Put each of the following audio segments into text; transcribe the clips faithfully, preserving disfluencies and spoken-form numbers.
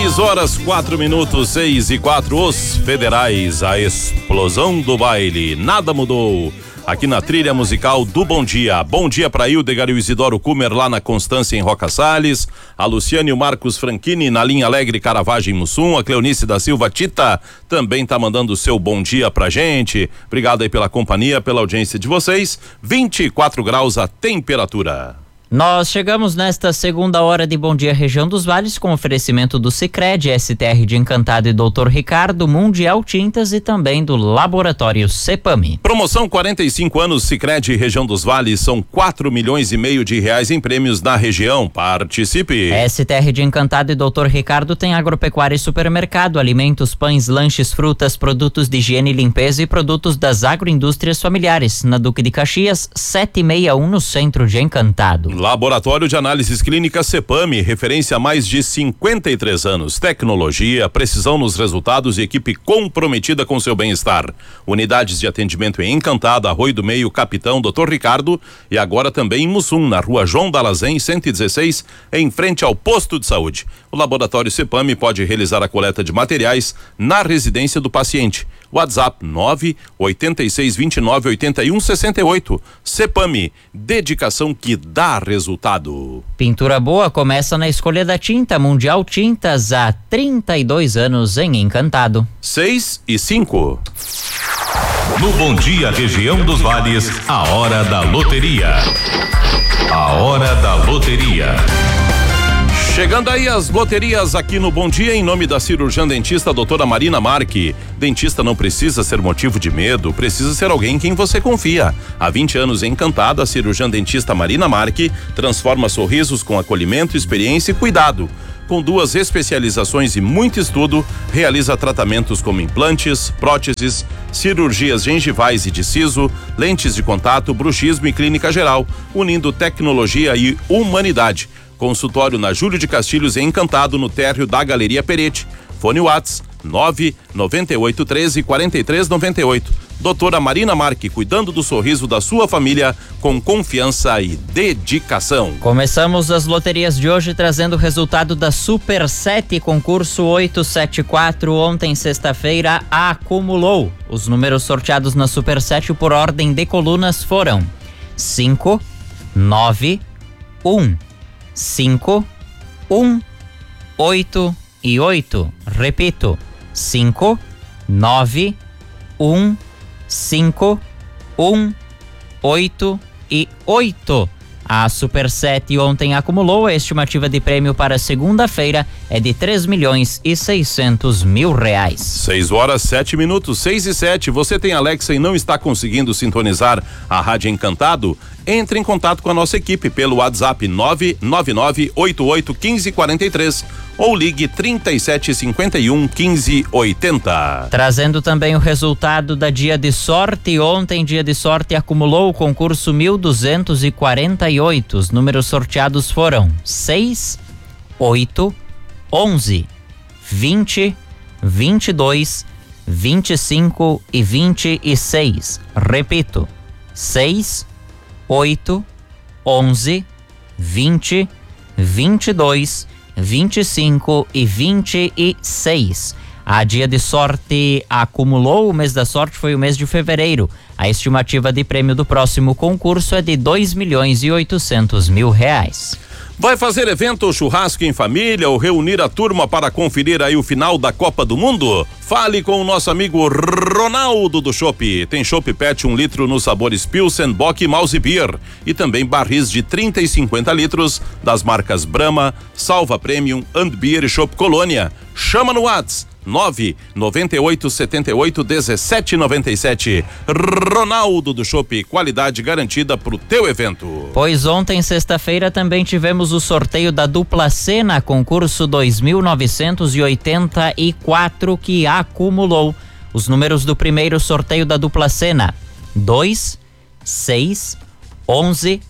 seis horas, quatro minutos, seis e quatro. Os federais, a explosão do baile. Nada mudou. Aqui na trilha musical do Bom Dia. Bom dia para Hildegar e o Isidoro Kumer lá na Constância em Roca Salles, a Luciane e o Marcos Franchini na linha Alegre Caravagem Mussum, a Cleonice da Silva Tita também tá mandando o seu bom dia pra gente. Obrigado aí pela companhia, pela audiência de vocês. vinte e quatro graus a temperatura. Nós chegamos nesta segunda hora de Bom Dia Região dos Vales com oferecimento do Sicredi, S T R de Encantado e doutor Ricardo, Mundial Tintas e também do Laboratório Cepami. Promoção quarenta e cinco anos Sicredi Região dos Vales, são quatro milhões e meio de reais em prêmios na região. Participe. S T R de Encantado e doutor Ricardo tem agropecuária e supermercado, alimentos, pães, lanches, frutas, produtos de higiene e limpeza e produtos das agroindústrias familiares. Na Duque de Caxias, setecentos e sessenta e um no centro de Encantado. Laboratório de Análises Clínicas Cepami, referência há mais de cinquenta e três anos. Tecnologia, precisão nos resultados e equipe comprometida com seu bem-estar. Unidades de atendimento em Encantado, Arroio do Meio, Capitão, doutor Ricardo e agora também em Mussum, na rua João Dalazen, cento e dezesseis, em frente ao posto de saúde. O Laboratório Cepami pode realizar a coleta de materiais na residência do paciente. WhatsApp nove oito seis, dois nove, oito um seis oito. Cepami, dedicação que dá resultado. Pintura boa começa na escolha da tinta. Mundial Tintas, há trinta e dois anos em Encantado. seis e cinco. No Bom Dia Região dos Vales, a hora da loteria. A hora da loteria. Chegando aí as loterias aqui no Bom Dia, em nome da cirurgiã dentista doutora Marina Marque. Dentista não precisa ser motivo de medo, precisa ser alguém em quem você confia. Há vinte anos Encantada, a cirurgiã dentista Marina Marque transforma sorrisos com acolhimento, experiência e cuidado. Com duas especializações e muito estudo, realiza tratamentos como implantes, próteses, cirurgias gengivais e de siso, lentes de contato, bruxismo e clínica geral, unindo tecnologia e humanidade. Consultório na Júlio de Castilhos em Encantado, no térreo da Galeria Perete. Fone Whats nove nove oito um três, quatro três nove oito. Doutora Marina Marque, cuidando do sorriso da sua família com confiança e dedicação. Começamos as loterias de hoje trazendo o resultado da Super sete, concurso oitocentos e setenta e quatro. Ontem, sexta-feira, acumulou. Os números sorteados na Super sete por ordem de colunas foram cinco, nove, um. cinco, um, oito e oito. Repito, cinco, nove, um, cinco, um, oito e oito. A Super sete ontem acumulou. A estimativa de prêmio para segunda-feira é de três milhões e seiscentos mil reais. seis horas, sete minutos, seis e sete. Você tem Alexa e não está conseguindo sintonizar a Rádio Encantado? Entre em contato com a nossa equipe pelo WhatsApp nove nove nove oito oito um cinco quatro três ou ligue trinta e sete cinquenta e um quinze oitenta. Trazendo também o resultado da Dia de Sorte. Ontem, Dia de Sorte acumulou o concurso mil duzentos e quarenta e oito. Os números sorteados foram seis, oito, onze, vinte, vinte e dois, vinte e cinco e vinte e seis. Repito, seis, oito, onze, vinte, vinte e dois, vinte e cinco e vinte e seis. A Dia de Sorte acumulou. O mês da sorte foi o mês de fevereiro. A estimativa de prêmio do próximo concurso é de dois milhões e oitocentos mil reais. Vai fazer evento ou churrasco em família ou reunir a turma para conferir aí o final da Copa do Mundo? Fale com o nosso amigo Ronaldo do Chopp. Tem Chopp Pet um litro nos sabores Pilsen, Bock e Mouse Beer. E também barris de trinta e cinquenta litros das marcas Brahma, Salva Premium, And Beer e Chopp Colônia. Chama no WhatsApp nove nove oito sete oito um sete nove sete. Ronaldo do Chopp, qualidade garantida pro teu evento. Pois ontem, sexta-feira, também tivemos o sorteio da Dupla Cena, concurso dois mil novecentos e oitenta e quatro, que acumulou. Os números do primeiro sorteio da Dupla Cena: dois, seis, onze,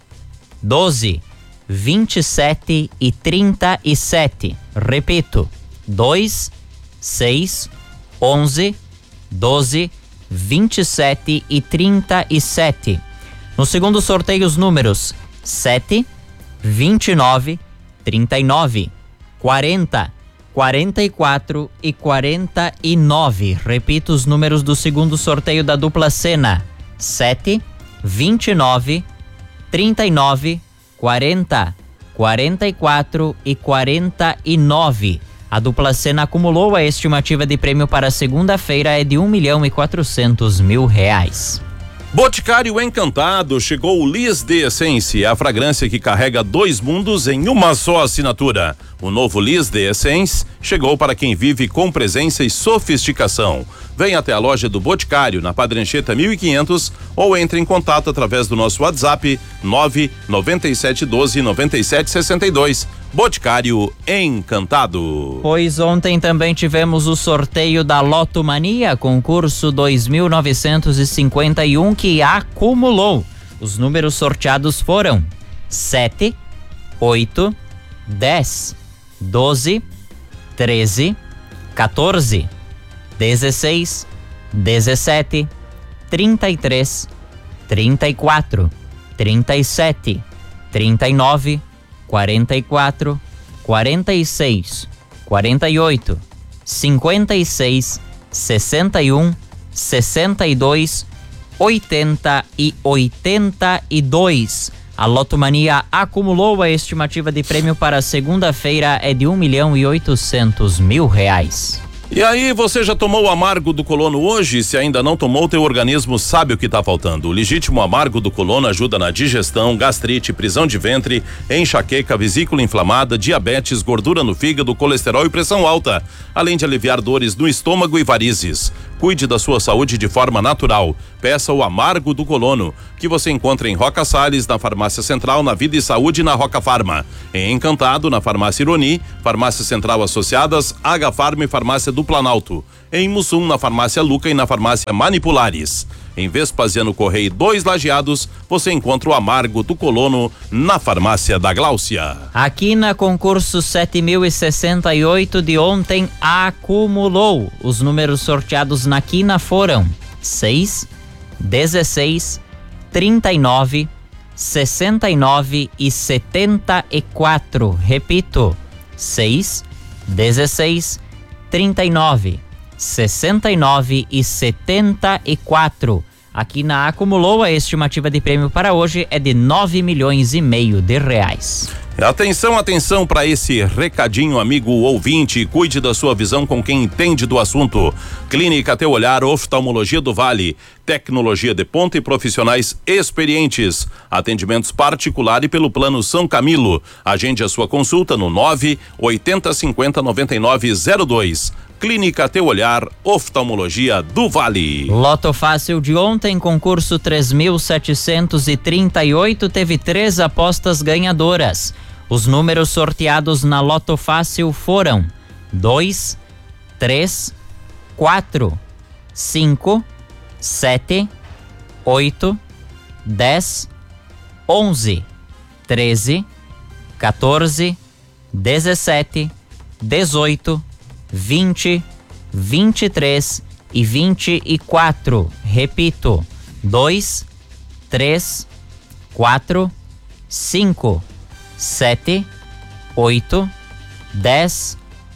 doze, vinte e sete e trinta e sete. Repito, dois, seis, onze, doze, vinte e sete e trinta e sete. No segundo sorteio, os números sete, vinte e nove, trinta e nove, quarenta, quarenta e quatro e quarenta e nove. Repito os números do segundo sorteio da dupla cena: sete, vinte e nove, trinta e nove, quarenta, quarenta e quatro e quarenta e nove. A dupla cena acumulou. A estimativa de prêmio para segunda-feira é de um milhão e quatrocentos mil reais. Boticário Encantado, chegou o Liz de Essence, a fragrância que carrega dois mundos em uma só assinatura. O novo Liz de Essence chegou para quem vive com presença e sofisticação. Venha até a loja do Boticário, na Padre Anchieta mil e quinhentos, ou entre em contato através do nosso WhatsApp nove nove sete um dois nove sete seis dois. Boticário Encantado. Pois ontem também tivemos o sorteio da Loto Mania, concurso dois mil novecentos e cinquenta e um, que acumulou. Os números sorteados foram sete, oito, dez, doze, treze, quatorze, dezesseis, dezessete, trinta e três, trinta e quatro, trinta e sete, trinta e nove, quarenta e quatro, quarenta e seis, quarenta e oito, cinquenta e seis, sessenta e um, sessenta e dois, oitenta e oitenta e dois. A Loto Mania acumulou. A estimativa de prêmio para segunda-feira é de um milhão e oitocentos mil reais. E aí, você já tomou o amargo do colono hoje? Se ainda não tomou, teu organismo sabe o que está faltando. O legítimo amargo do colono ajuda na digestão, gastrite, prisão de ventre, enxaqueca, vesícula inflamada, diabetes, gordura no fígado, colesterol e pressão alta, além de aliviar dores no estômago e varizes. Cuide da sua saúde de forma natural. Peça o amargo do colono, que você encontra em Roca Salles, na Farmácia Central, na Vida e Saúde, na Roca Farma. Em Encantado, na Farmácia Ironi, Farmácia Central Associadas, H Farma e Farmácia do Planalto. Em Mussum, na Farmácia Luca e na Farmácia Manipulares. Em Vespasiano Correia dois Lajeados, você encontra o amargo do colono na Farmácia da Gláucia. Aqui na concurso sete mil e sessenta e oito de ontem acumulou. Os números sorteados na quina foram seis, dezesseis, trinta e nove, sessenta e nove e setenta e quatro. Repito: seis, dezesseis, trinta e nove, sessenta e nove e setenta e quatro. Aqui na acumulou. A estimativa de prêmio para hoje é de nove milhões e meio de reais. Atenção, atenção para esse recadinho, amigo ouvinte. Cuide da sua visão com quem entende do assunto. Clínica Teu Olhar, Oftalmologia do Vale. Tecnologia de ponta e profissionais experientes. Atendimentos particular e pelo Plano São Camilo. Agende a sua consulta no nove oitenta cinquenta noventa e nove zero dois. Clínica Teu Olhar, Oftalmologia do Vale. Loto Fácil de ontem, concurso três mil setecentos e trinta e oito, teve três apostas ganhadoras. Os números sorteados na Loto Fácil foram dois, três, quatro, cinco, sete, oito, dez, onze, treze, quatorze, dezessete, dezoito, vinte, vinte e três e vinte e quatro. Repito: dois, três, quatro, cinco, sete, oito, dez,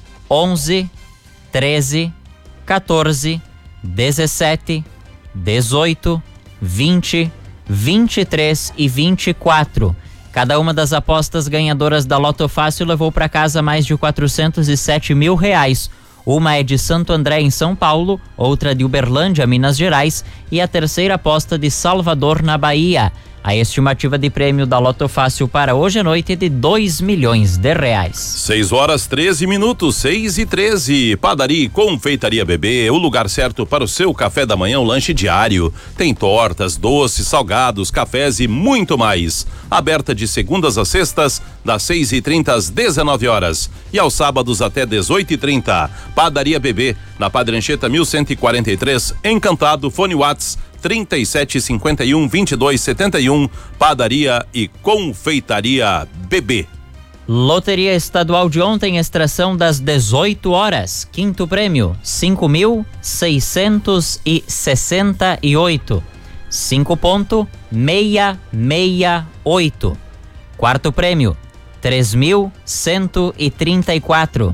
onze, treze, quatorze, dezessete, dezoito, vinte, vinte e três e vinte e quatro. Cada uma das apostas ganhadoras da Loto Fácil levou para casa mais de quatrocentos e sete mil reais. Uma é de Santo André, em São Paulo, outra de Uberlândia, Minas Gerais, e a terceira aposta de Salvador, na Bahia. A estimativa de prêmio da Loto Fácil para hoje à noite é de dois milhões de reais. seis horas treze minutos, seis e treze. Padaria e Confeitaria Bebê, o lugar certo para o seu café da manhã, o lanche diário. Tem tortas, doces, salgados, cafés e muito mais. Aberta de segundas a sextas, das seis e trinta às dezenove horas. E aos sábados até dezoito e trinta. Padaria Bebê, na Padre Anchieta mil cento e quarenta e três, Encantado. Fone Whats trinta e sete, cinquenta e um, vinte e dois, setenta e um. Padaria e Confeitaria Bebê. Loteria Estadual de ontem, extração das dezoito horas. Quinto prêmio, cinco mil seiscentos e sessenta e oito. cinco ponto seiscentos e sessenta e oito. Quarto prêmio, três mil cento e trinta e quatro.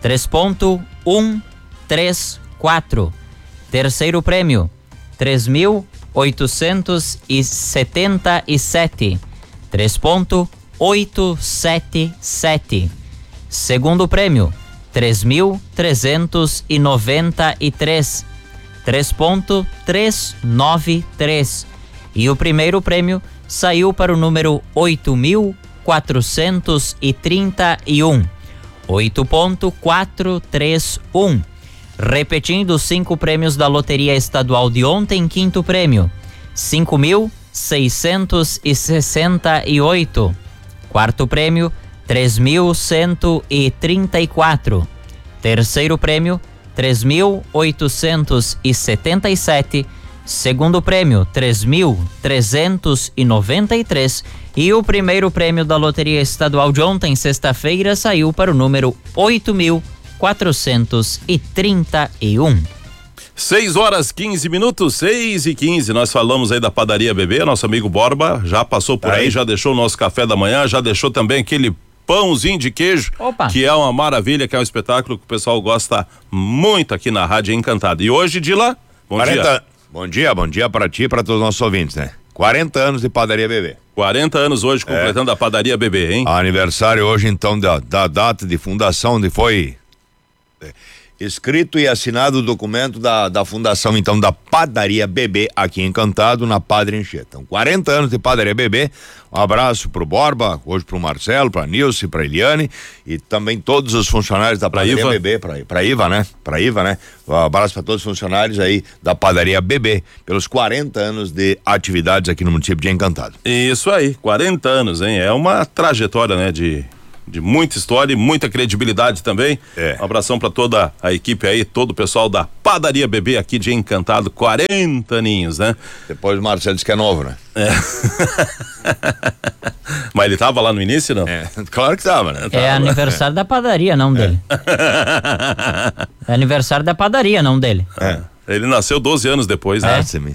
três ponto um três quatro. Terceiro prêmio, três mil oitocentos e setenta e sete, três ponto oito sete sete. Segundo prêmio, três mil trezentos e noventa e três, três ponto trezentos e noventa e três. E o primeiro prêmio saiu para o número oito mil quatrocentos e trinta e um, oito ponto quatrocentos e trinta e um. Repetindo os cinco prêmios da Loteria Estadual de ontem, quinto prêmio, cinco mil seiscentos e sessenta e oito. Quarto prêmio, três mil cento e trinta e quatro. Terceiro prêmio, três mil oitocentos e setenta e sete. Segundo prêmio, três mil trezentos e noventa e três. E o primeiro prêmio da Loteria Estadual de ontem, sexta-feira, saiu para o número oito mil quatrocentos e trinta e um. seis horas quinze minutos, seis e quinze. Nós falamos aí da Padaria Bebê. Nosso amigo Borba já passou por aí, aí já deixou o nosso café da manhã, já deixou também aquele pãozinho de queijo, Opa. que é uma maravilha, que é um espetáculo que o pessoal gosta muito aqui na Rádio Encantada. E hoje, Dila, bom quarenta... dia. Bom dia, bom dia para ti e para todos os nossos ouvintes, né? quarenta anos de Padaria Bebê. quarenta anos hoje, completando é. a Padaria Bebê, hein? Aniversário hoje, então, da, da data de fundação, onde foi é, escrito e assinado o documento da, da fundação, então, da Padaria Bebê aqui em Encantado, na Padre Anchieta. Então, quarenta anos de Padaria Bebê. Um abraço pro Borba, hoje pro Marcelo, pra Nilce, pra Eliane e também todos os funcionários da Padaria Iva. Bebê, pra, pra Iva, né? Pra Iva, né? Um abraço pra todos os funcionários aí da Padaria Bebê, pelos quarenta anos de atividades aqui no município de Encantado. Isso aí, quarenta anos, hein? É uma trajetória, né? De... de muita história e muita credibilidade também. É. Um abração para toda a equipe aí, todo o pessoal da Padaria Bebê aqui de Encantado, quarenta aninhos, né? Depois o Marcelo disse que é novo, né? É. Mas ele tava lá no início, não? É, claro que tava, né? É tava. aniversário da padaria, não dele. É aniversário da padaria, não dele. É. Ele nasceu doze anos depois, né? É, sim.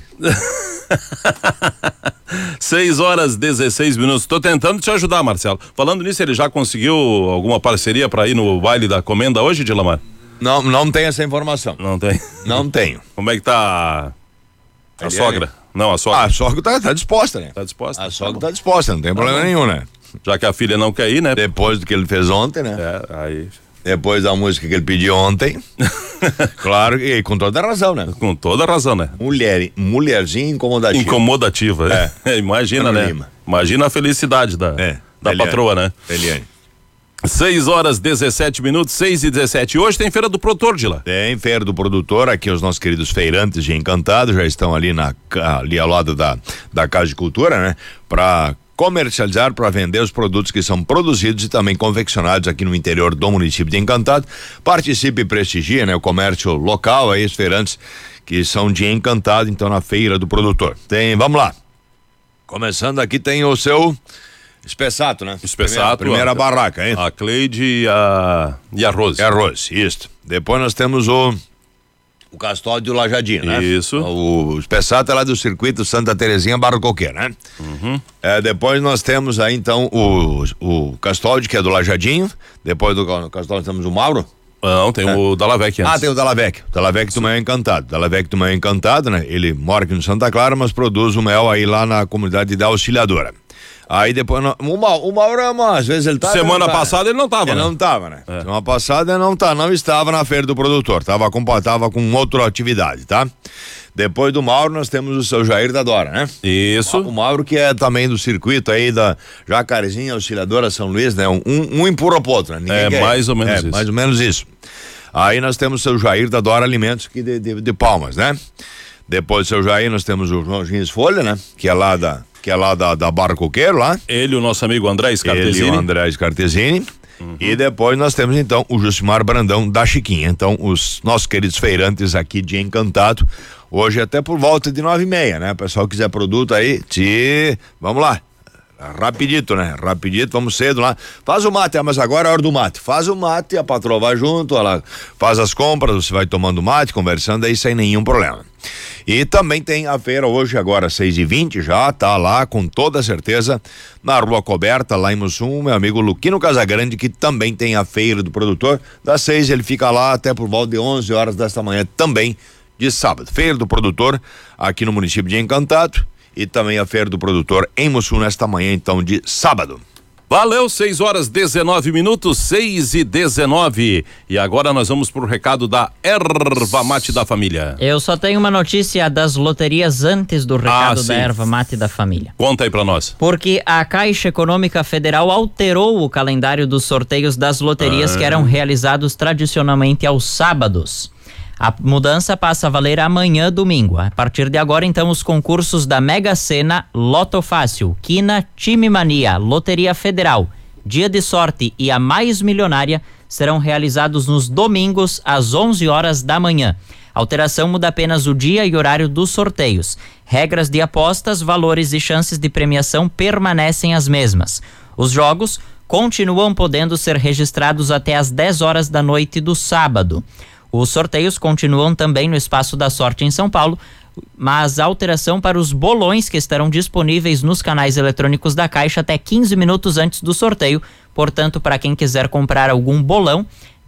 seis horas dezesseis minutos. Tô tentando te ajudar, Marcelo. Falando nisso, ele já conseguiu alguma parceria para ir no baile da Comenda hoje, Dilamar? Não, não tenho essa informação. Não tem? Não tenho. Como é que tá a, a sogra? Não, a sogra. Ah, a sogra tá, tá disposta, né? Tá disposta? A sogra tá disposta, não tem problema nenhum, né? Já que a filha não quer ir, né? Depois do que ele fez ontem, né? É, aí... Depois da música que ele pediu ontem. Claro, e com toda a razão, né? Com toda a razão, né? Mulher, mulherzinha incomodativa. Incomodativa, é. Imagina, né? Lima. Imagina a felicidade da, é. da Eliane. patroa, né? Eliane. seis horas dezessete minutos, seis e dezessete. Hoje tem Feira do Produtor, de lá. Tem Feira do Produtor, aqui os nossos queridos feirantes de Encantado já estão ali, na, ali ao lado da, da Casa de Cultura, né? Pra comercializar, para vender os produtos que são produzidos e também confeccionados aqui no interior do município de Encantado. Participe e prestigie, né? O comércio local, aí os feirantes que são de Encantado, então na Feira do Produtor. Tem, vamos lá. Começando aqui tem o seu Espessato, né? Espessato. Primeira, primeira a, barraca, hein? A Cleide e a, e a Rose. É a Rose, isso. Depois nós temos o o Custódio Lajadinho, né? Isso. O Espessato é lá do circuito Santa Terezinha Barro Coqueiro, né? Uhum. É, depois nós temos aí então o, o Custódio, que é do Lajadinho. Depois do Custódio temos o Mauro. Não, tem é. o Dalavec antes. Ah, tem o Dalavec. O Dalavec do Mel Encantado. Dalavec do Mel Encantado, né? Ele mora aqui no Santa Clara, mas produz o mel aí lá na comunidade da Auxiliadora. Aí depois, não, o, Mauro, o Mauro, às vezes ele tá... Semana ele tá, passada ele não tava, ele né? não tava, né? É. Semana passada ele não, tá, não estava na Feira do Produtor, tava com, tava com outra atividade, tá? Depois do Mauro nós temos o seu Jair da Dora, né? Isso. O Mauro que é também do circuito aí da Jacarezinha, Auxiliadora, São Luís, né? Um, um empurra pro outro, né? Ninguém é, quer. mais ou menos é, isso. mais ou menos isso. Aí nós temos o seu Jair da Dora Alimentos aqui de, de, de Palmas, né? Depois do seu Jair nós temos o João Gins Folha, né? Que é lá da... que é lá da, da Barra Coqueiro, lá. Ele, o nosso amigo André Scartesini. Ele, o André Scartesini. Uhum. E depois nós temos, então, o Jucimar Brandão da Chiquinha. Então, os nossos queridos feirantes aqui de Encantado, hoje até por volta de nove e meia, né? O pessoal quiser produto aí, te... vamos lá. Rapidito, né? Rapidito, vamos cedo lá. Faz o mate, ah, mas agora é a hora do mate. Faz o mate, a patroa vai junto, ela faz as compras, você vai tomando mate, conversando aí sem nenhum problema. E também tem a feira hoje, agora seis e vinte, já tá lá com toda certeza, na Rua Coberta, lá em Mussum, meu amigo Luquino Casagrande, que também tem a feira do produtor. Das seis ele fica lá até por volta de onze horas desta manhã, também de sábado. Feira do produtor aqui no município de Encantado. E também a feira do produtor em Mussum nesta manhã, então, de sábado. Valeu, seis horas dezenove minutos, seis e dezenove. E agora nós vamos pro recado da Erva Mate da Família. Eu só tenho uma notícia das loterias antes do recado Ah, da Erva Mate da Família. Conta aí pra nós. Porque a Caixa Econômica Federal alterou o calendário dos sorteios das loterias Ah. que eram realizados tradicionalmente aos sábados. A mudança passa a valer amanhã, domingo. A partir de agora, então, os concursos da Mega Sena, Loto Fácil, Quina, Time Mania, Loteria Federal, Dia de Sorte e a Mais Milionária serão realizados nos domingos às onze horas da manhã. A alteração muda apenas o dia e horário dos sorteios. Regras de apostas, valores e chances de premiação permanecem as mesmas. Os jogos continuam podendo ser registrados até às dez horas da noite do sábado. Os sorteios continuam também no Espaço da Sorte em São Paulo, mas a alteração para os bolões que estarão disponíveis nos canais eletrônicos da Caixa até quinze minutos antes do sorteio. Portanto, para quem quiser comprar algum bolão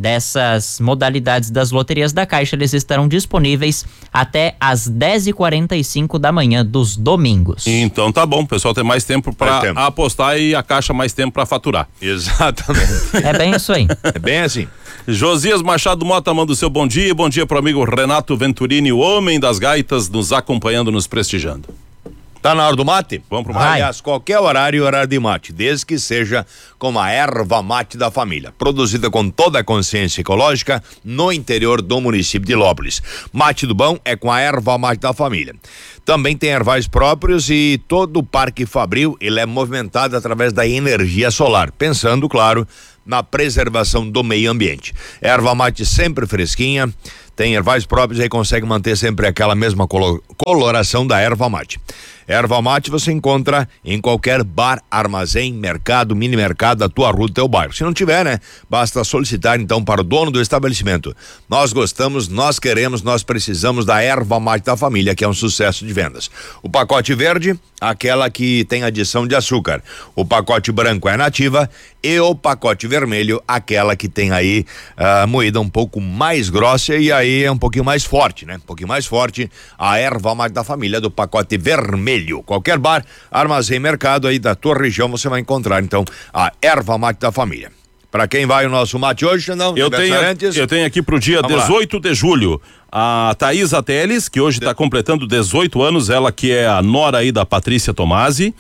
dessas modalidades das loterias da Caixa, eles estarão disponíveis até às dez e quarenta e cinco da manhã dos domingos. Então tá bom, o pessoal tem mais tempo pra tempo. apostar e a Caixa mais tempo pra faturar. Exatamente. É bem isso aí. É bem assim. Josias Machado Mota manda o seu bom dia, bom dia pro amigo Renato Venturini, o homem das gaitas, nos acompanhando, nos prestigiando. Tá na hora do mate? Vamos pro mate. Aliás, qualquer horário é horário de mate, desde que seja com a Erva Mate da Família, produzida com toda a consciência ecológica no interior do município de Lópolis. Mate do bom é com a Erva Mate da Família. Também tem ervais próprios e todo o Parque Fabril, ele é movimentado através da energia solar, pensando, claro, na preservação do meio ambiente. Erva mate sempre fresquinha, tem ervais próprios e aí consegue manter sempre aquela mesma colo- coloração da erva mate. Erva mate você encontra em qualquer bar, armazém, mercado, mini mercado da tua rua, do teu bairro. Se não tiver, né? Basta solicitar então para o dono do estabelecimento. Nós gostamos, nós queremos, nós precisamos da Erva Mate da Família, que é um sucesso de vendas. O pacote verde, aquela que tem adição de açúcar. O pacote branco é nativa e o pacote vermelho, aquela que tem aí a moída um pouco mais grossa e aí é um pouquinho mais forte, né? Um pouquinho mais forte, a Erva Mate da Família do pacote vermelho. Qualquer bar, armazém, mercado aí da tua região você vai encontrar então a Erva Mate da Família. Para quem vai o nosso mate hoje, não? Eu tenho, eu tenho aqui pro dia Vamos dezoito lá. de julho a Thaisa Teles, que hoje está completando dezoito anos, ela que é a nora aí da Patrícia Tomasi,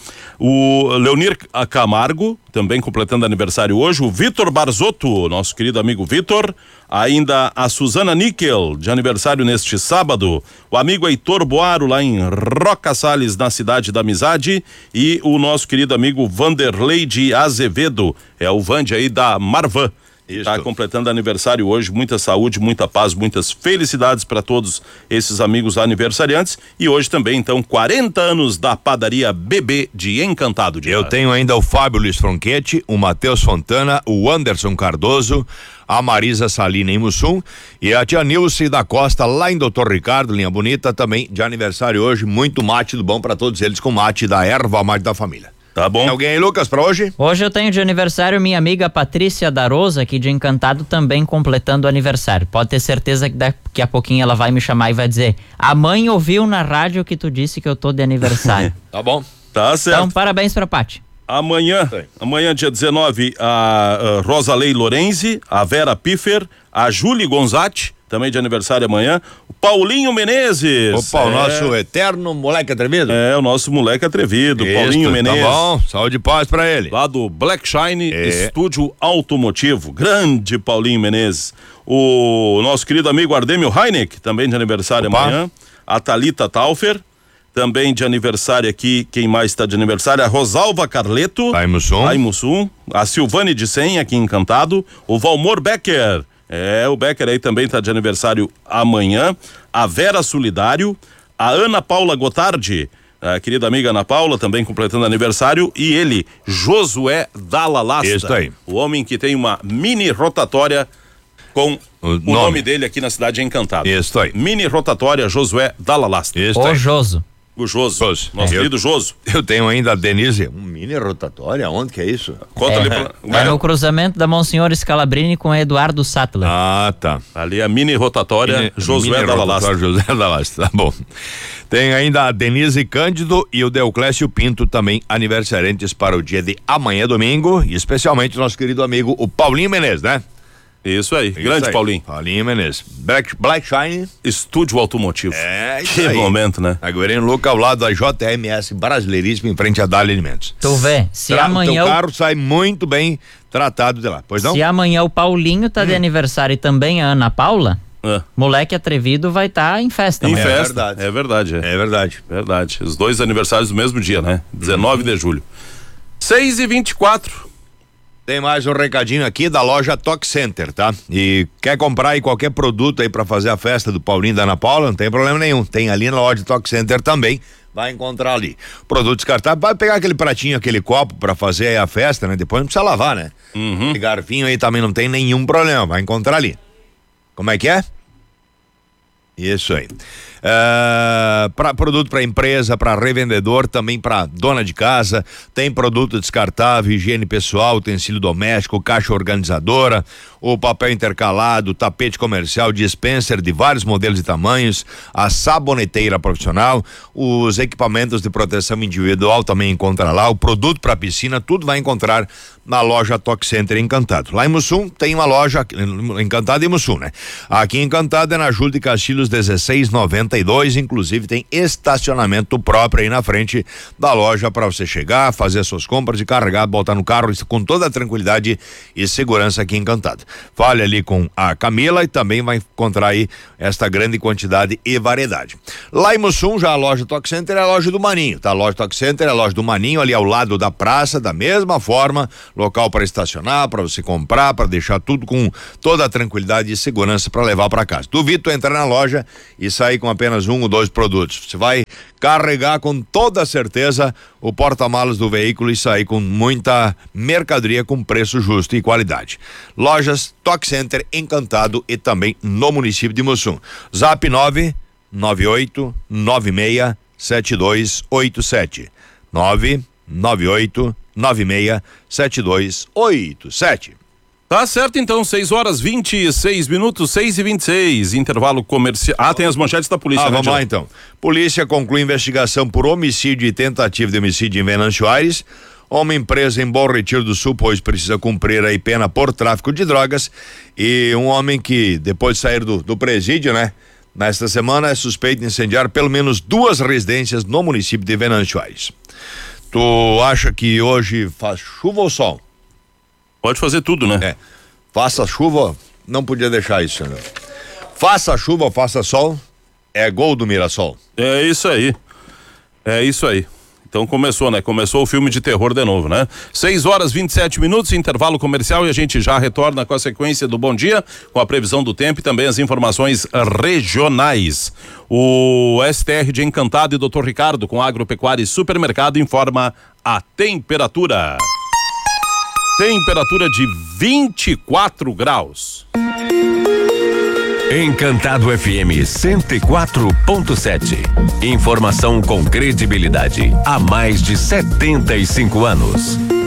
o Leonir Camargo, também completando aniversário hoje, o Vitor Barzotto, nosso querido amigo Vitor, ainda a Suzana Níquel, de aniversário neste sábado, o amigo Heitor Boaro, lá em Roca Salles, na Cidade da Amizade, e o nosso querido amigo Vanderlei de Azevedo, é o Vande aí da Marvan. Está completando aniversário hoje, muita saúde, muita paz, muitas felicidades para todos esses amigos aniversariantes. E hoje também, então, quarenta anos da padaria Bebê de Encantado. De Eu Mar. tenho ainda o Fábio Luiz Fronchetti, o Matheus Fontana, o Anderson Cardoso, a Marisa Salina em Mussum e a tia Nilce da Costa lá em Doutor Ricardo, linha bonita, também de aniversário hoje. Muito mate do bom para todos eles com mate da Erva Mate da Família. Tá bom. Tem alguém aí, Lucas, pra hoje? Hoje eu tenho de aniversário minha amiga Patrícia Darosa, aqui de Encantado, também completando aniversário. Pode ter certeza que daqui a pouquinho ela vai me chamar e vai dizer: a mãe ouviu na rádio que tu disse que eu tô de aniversário. Tá bom. Tá certo. Então, parabéns pra Paty. Amanhã, amanhã dia dezenove, a, a Rosalei Lorenzi, a Vera Piffer, a Julie Gonzatti, também de aniversário amanhã, o Paulinho Menezes. Opa, é, o nosso eterno moleque atrevido. É, o nosso moleque atrevido, Isso, Paulinho Menezes. Tá bom, saúde e paz pra ele. Lá do Black Shine É. Estúdio Automotivo, grande Paulinho Menezes. O nosso querido amigo Ardemio Heineck, também de aniversário Opa. amanhã, a Thalita Taufer, também de aniversário aqui, quem mais está de aniversário? A Rosalva Carleto. Lá em Mussum. Lá em Mussum. A Silvane de Sen, aqui em Encantado. O Valmor Becker. É, o Becker aí também está de aniversário amanhã. A Vera Solidário. A Ana Paula Gotardi. A querida amiga Ana Paula também completando aniversário, e ele, Josué Dalla Lasta. Isso aí. O homem que tem uma mini rotatória com o, o nome. nome dele aqui na cidade Encantado. Isso aí. Mini rotatória Josué Dalla Lasta. Isso o aí. Joso. O Joso. Joso. Nosso É. querido Joso. Eu tenho ainda a Denise, um mini rotatória, onde que é isso? Conta É, ali pra... é no cruzamento da Monsenhor Scalabrini com Eduardo Sattler. Ah, tá. Ali a mini rotatória Mini- Josué mini Dalla Lasta. rotatória Josué Dalla Lasta, tá bom. Tem ainda a Denise Cândido e o Deoclésio Pinto, também aniversariantes para o dia de amanhã, domingo, e especialmente o nosso querido amigo, o Paulinho Menezes, né? Isso aí, Isso grande aí. Paulinho. Paulinho Menezes. Black, Black Shine. Estúdio Automotivo. É, isso Que aí. momento, né? Agora Luca ao lado da J M S Brasileiríssimo, em frente a Dali Alimentos. Tu vê, se Tra- amanhã O o, teu carro sai muito bem tratado de lá, pois não? se amanhã o Paulinho tá de aniversário e também a Ana Paula, Ah, moleque atrevido vai estar tá em festa. em amanhã. festa. verdade. É verdade. É. É verdade. Verdade. Os dois aniversários do mesmo dia, né? dezenove de julho. seis e vinte e quatro. Tem mais um recadinho aqui da loja Toque Center, tá? E quer comprar aí qualquer produto aí pra fazer a festa do Paulinho e da Ana Paula, não tem problema nenhum. Tem ali na loja Toque Center também. Vai encontrar ali. Produto descartável, vai pegar aquele pratinho, aquele copo pra fazer aí a festa, né? Depois não precisa lavar, né? Uhum. Esse garfinho aí também não tem nenhum problema, vai encontrar ali. Como é que é? Isso aí. É, pra, produto para empresa, para revendedor, também para dona de casa. Tem produto descartável, higiene pessoal, utensílio doméstico, caixa organizadora, o papel intercalado, tapete comercial, dispenser de vários modelos e tamanhos, a saboneteira profissional, os equipamentos de proteção individual também encontra lá, o produto para piscina, tudo vai encontrar na loja Toque Center Encantado. Lá em Mussum tem uma loja Encantado em Mussum, né? Aqui em Encantado é na Júlio de Castilhos dezesseis noventa e dois, inclusive tem estacionamento próprio aí na frente da loja para você chegar, fazer suas compras e carregar, botar no carro com toda a tranquilidade e segurança aqui em Encantado. Fale ali com a Camila e também vai encontrar aí esta grande quantidade e variedade. Lá em Mussum, já a loja Toque Center é a loja do Maninho, tá? A loja Toque Center é a loja do Maninho, ali ao lado da praça, da mesma forma, local para estacionar, para você comprar, para deixar tudo com toda a tranquilidade e segurança para levar para casa. Duvido tu entrar na loja e sair com apenas um ou dois produtos. Você vai carregar com toda certeza o porta-malas do veículo e sair com muita mercadoria com preço justo e qualidade. Lojas Toque Center Encantado e também no município de Mussum. Zap nove nove oito nove seis sete dois oito sete. nove nove oito nove seis sete dois oito sete. Tá certo, então, seis horas vinte e seis minutos, seis e vinte e seis, intervalo comercial. Ah, tem as manchetes da polícia, Ah, né, vamos lá Diogo? então. Polícia conclui investigação por homicídio e tentativa de homicídio em Venâncio Aires. Homem preso em Bom Retiro do Sul, pois precisa cumprir aí pena por tráfico de drogas. E um homem que, depois de sair do, do presídio, né? Nesta semana é suspeito de incendiar pelo menos duas residências no município de Venâncio Aires. Tu acha que hoje faz chuva ou sol? Pode fazer tudo, né? É. Faça chuva, não podia deixar isso, né? Faça chuva ou faça sol, é gol do Mirassol. É isso aí. É isso aí. Então começou, né? Começou o filme de terror de novo, né? seis horas vinte e sete minutos, intervalo comercial, e a gente já retorna com a sequência do Bom Dia, com a previsão do tempo e também as informações regionais. O S T R de Encantado e doutor Ricardo, com Agropecuária e Supermercado, informa a temperatura. Temperatura de vinte e quatro graus. Encantado F M cento e quatro ponto sete. Informação com credibilidade há mais de setenta e cinco anos.